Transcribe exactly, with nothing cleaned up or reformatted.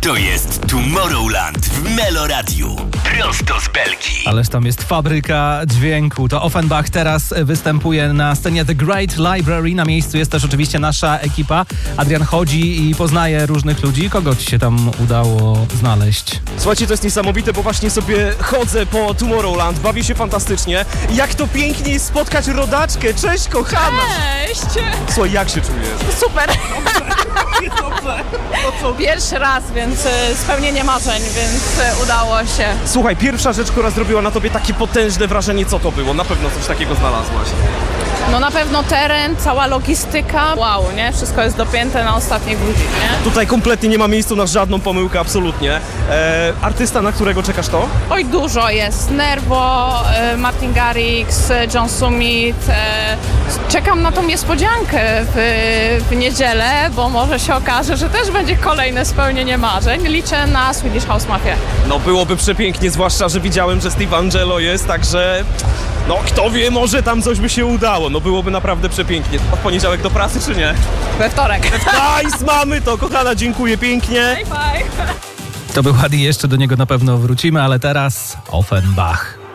To jest Tomorrowland w Meloradiu. Prosto z Belgii. Ależ tam jest fabryka dźwięku. To Offenbach teraz występuje na scenie The Great Library. Na miejscu jest też oczywiście nasza ekipa. Adrian chodzi i poznaje różnych ludzi. Kogo ci się tam udało znaleźć? Słuchajcie, to jest niesamowite, bo właśnie sobie chodzę po Tomorrowland, bawię się fantastycznie. Jak to pięknie jest spotkać rodaczkę. Cześć, kochana! Cześć! Słuchaj, jak się czujesz? Super! Pierwszy raz, więc y, spełnienie marzeń, więc y, udało się. Słuchaj, pierwsza rzecz, która zrobiła na tobie takie potężne wrażenie, co to było? Na pewno coś takiego znalazłaś. No na pewno teren, cała logistyka. Wow, nie? Wszystko jest dopięte na ostatnich ludzi, nie? Tutaj kompletnie nie ma miejsca na żadną pomyłkę, absolutnie. E, artysta, na którego czekasz to? Oj, dużo jest. Nervo, y, Martin Garrix, John Summit. Y, czekam na tą niespodziankę w, w niedzielę, bo może się okaże, że też będzie kolejne spełnienie marzeń. Liczę na Swedish House Mafia. No byłoby przepięknie, zwłaszcza, że widziałem, że Steve Angello jest, także... No kto wie, może tam coś by się udało, no byłoby naprawdę przepięknie. W poniedziałek do pracy, czy nie? We wtorek. Nice, mamy to, kochana, dziękuję pięknie. Bye, bye. To był Adi, jeszcze do niego na pewno wrócimy, ale teraz Offenbach.